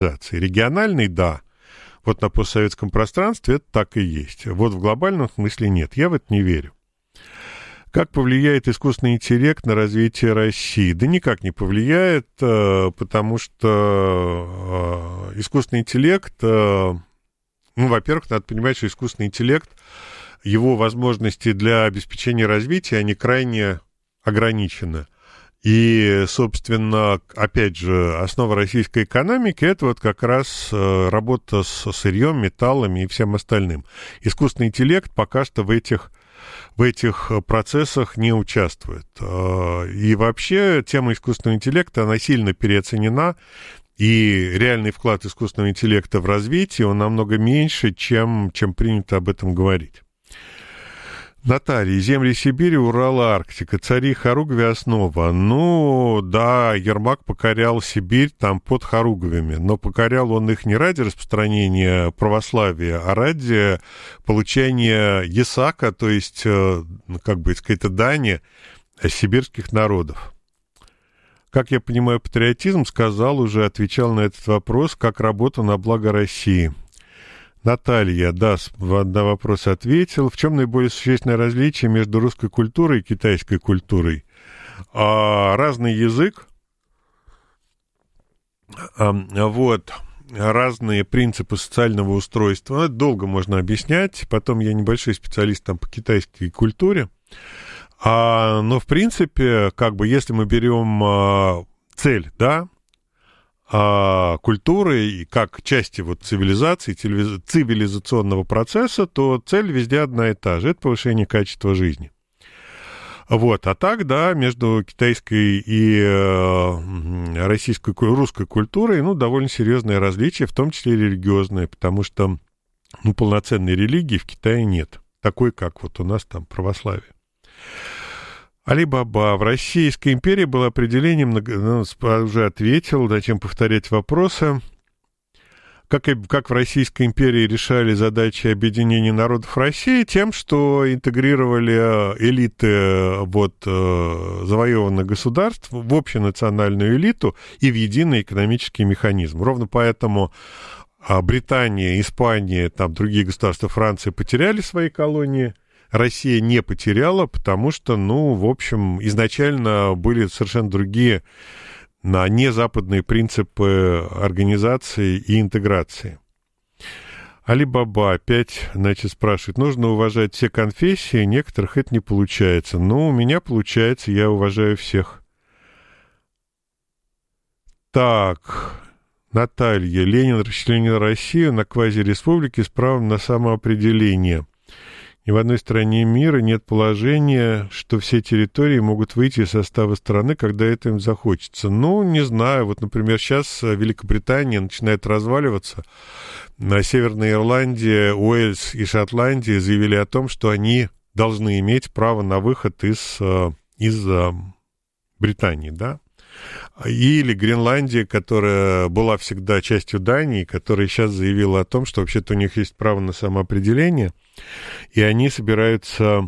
Региональный — да. Вот на постсоветском пространстве это так и есть. Вот в глобальном смысле нет. Я в это не верю. Как повлияет искусственный интеллект на развитие России? Да никак не повлияет, потому что искусственный интеллект, во-первых, надо понимать, что искусственный интеллект, его возможности для обеспечения развития, они крайне ограничены. И, собственно, опять же, основа российской экономики — это вот как раз работа с сырьем, металлами и всем остальным. Искусственный интеллект пока что в этих процессах не участвует. И вообще тема искусственного интеллекта, она сильно переоценена, и реальный вклад искусственного интеллекта в развитие, он намного меньше, чем принято об этом говорить. Наталья, земли Сибири, Урала, Арктика, цари Хоругвы — основа. Ну, да, Ермак покорял Сибирь там под Хоругвями, но покорял он их не ради распространения православия, а ради получения ясака, то есть, как бы сказать, дани сибирских народов. Как я понимаю, патриотизм, отвечал на этот вопрос, как работа на благо России. Наталья, да, на вопрос ответил. В чем наиболее существенное различие между русской культурой и китайской культурой? Разный язык, разные принципы социального устройства. Это долго можно объяснять. Потом я небольшой специалист там по китайской культуре. Но, в принципе, как бы, если мы берем цель, да, культуры как части вот цивилизации, цивилизационного процесса, то цель везде одна и та же. Это повышение качества жизни. Вот. А так, да, между китайской и русской культурой, довольно серьезные различия, в том числе и религиозные, потому что, полноценной религии в Китае нет. Такой, как вот у нас там православие. Али-Баба. В Российской империи было определение, уже ответил, зачем повторять вопросы. Как в Российской империи решали задачи объединения народов России? Тем, что интегрировали элиты завоеванных государств в общенациональную элиту и в единый экономический механизм. Ровно поэтому Британия, Испания, там другие государства, Франция потеряли свои колонии. Россия не потеряла, потому что, изначально были совершенно другие, незападные принципы организации и интеграции. Али-Баба опять, спрашивает, нужно уважать все конфессии, некоторых это не получается. У меня получается, я уважаю всех. Так, Наталья, Ленин расчленил Россию на квазиреспублики с правом на самоопределение. Ни в одной стране мира нет положения, что все территории могут выйти из состава страны, когда это им захочется. Не знаю. Вот, например, сейчас Великобритания начинает разваливаться. Северная Ирландия, Уэльс и Шотландия заявили о том, что они должны иметь право на выход из Британии, да? Или Гренландия, которая была всегда частью Дании, которая сейчас заявила о том, что вообще-то у них есть право на самоопределение, и они собираются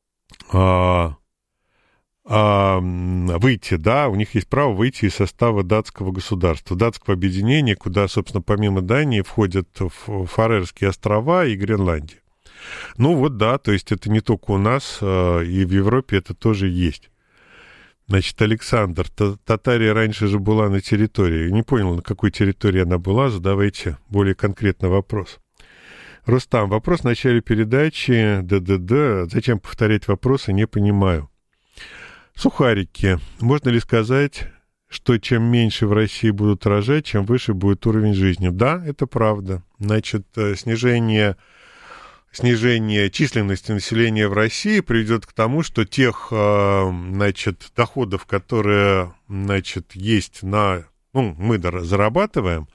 выйти, да, у них есть право выйти из состава датского государства, датского объединения, куда, собственно, помимо Дании входят Фарерские острова и Гренландия. Да, то есть это не только у нас, и в Европе это тоже есть. Александр, Татария раньше же была на территории. Не понял, на какой территории она была. Задавайте более конкретный вопрос. Рустам, вопрос в начале передачи. Зачем повторять вопросы, не понимаю. Сухарики. Можно ли сказать, что чем меньше в России будут рожать, чем выше будет уровень жизни? Да, это правда. Снижение численности населения в России приведет к тому, что тех, доходов, которые, есть мы зарабатываем,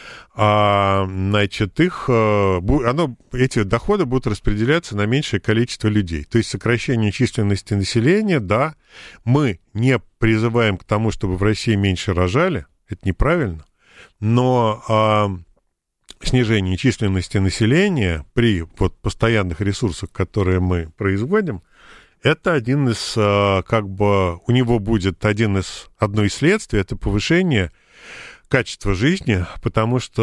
эти доходы будут распределяться на меньшее количество людей. То есть сокращение численности населения, да, мы не призываем к тому, чтобы в России меньше рожали, это неправильно, но снижение численности населения при постоянных ресурсах, которые мы производим, это один из, у него будет одно из следствий, это повышение качество жизни, потому что